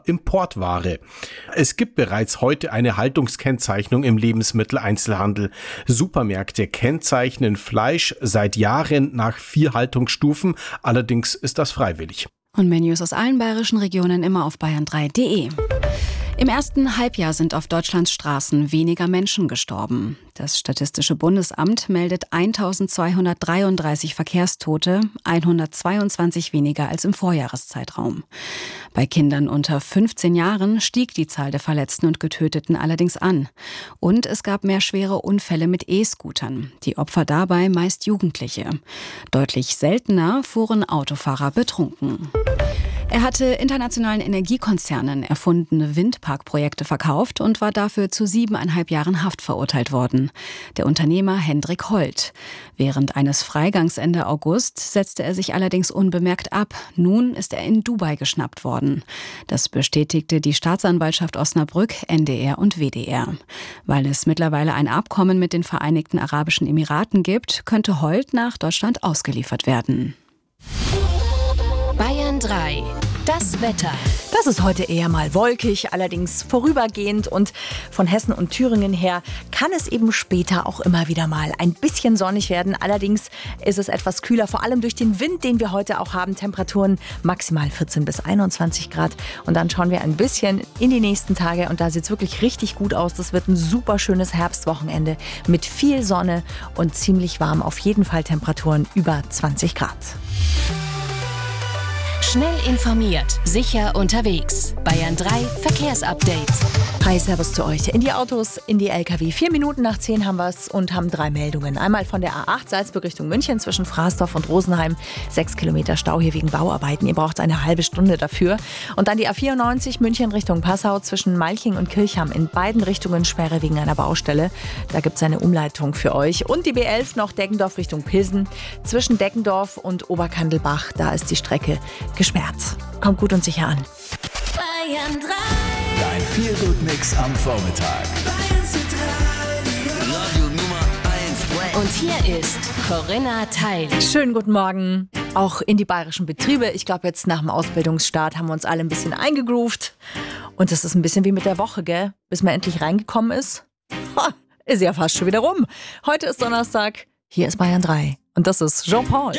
oder Importware. Es gibt bereits heute eine Haltungskennzeichnung im Lebensmitteleinzelhandel. Supermärkte kennzeichnen Fleisch seit Jahren nach 4 Haltungsstufen. Allerdings ist das freiwillig. Und mehr News aus allen bayerischen Regionen immer auf bayern3.de. Im ersten Halbjahr sind auf Deutschlands Straßen weniger Menschen gestorben. Das Statistische Bundesamt meldet 1233 Verkehrstote, 122 weniger als im Vorjahreszeitraum. Bei Kindern unter 15 Jahren stieg die Zahl der Verletzten und Getöteten allerdings an. Und es gab mehr schwere Unfälle mit E-Scootern. Die Opfer dabei meist Jugendliche. Deutlich seltener fuhren Autofahrer betrunken. Er hatte internationalen Energiekonzernen erfundene Windparkprojekte verkauft und war dafür zu 7,5 Jahren Haft verurteilt worden. Der Unternehmer Hendrik Holt. Während eines Freigangs Ende August setzte er sich allerdings unbemerkt ab. Nun ist er in Dubai geschnappt worden. Das bestätigte die Staatsanwaltschaft Osnabrück, NDR und WDR. Weil es mittlerweile ein Abkommen mit den Vereinigten Arabischen Emiraten gibt, könnte Holt nach Deutschland ausgeliefert werden. Bayern 3. Das Wetter. Das ist heute eher mal wolkig, allerdings vorübergehend, und von Hessen und Thüringen her kann es eben später auch immer wieder mal ein bisschen sonnig werden. Allerdings ist es etwas kühler, vor allem durch den Wind, den wir heute auch haben. Temperaturen maximal 14 bis 21 Grad. Und dann schauen wir ein bisschen in die nächsten Tage und da sieht es wirklich richtig gut aus. Das wird ein super schönes Herbstwochenende mit viel Sonne und ziemlich warm. Auf jeden Fall Temperaturen über 20 Grad. Schnell informiert, sicher unterwegs. Bayern 3 Verkehrsupdate. Hi, servus zu euch. In die Autos, in die LKW. 4 Minuten nach 10 haben wir es und haben 3 Meldungen. Einmal von der A8 Salzburg Richtung München zwischen Fraßdorf und Rosenheim. 6 Kilometer Stau hier wegen Bauarbeiten. Ihr braucht eine halbe Stunde dafür. Und dann die A94 München Richtung Passau zwischen Malching und Kirchham. In beiden Richtungen Sperre wegen einer Baustelle. Da gibt es eine Umleitung für euch. Und die B11 noch Deggendorf Richtung Pilsen. Zwischen Deggendorf und Oberkandelbach. Da ist die Strecke gesperrt. Kommt gut und sicher an. Bayern 3. Dein Feel-Good-Mix am Vormittag. Radio Nummer 1. Und hier ist Corinna Teil. Schönen guten Morgen. Auch in die bayerischen Betriebe. Ich glaube, jetzt nach dem Ausbildungsstart haben wir uns alle ein bisschen eingegroovt. Und das ist ein bisschen wie mit der Woche, gell? Bis man endlich reingekommen ist. Ist ja fast schon wieder rum. Heute ist Donnerstag. Hier ist Bayern 3. Und das ist Jean-Paul.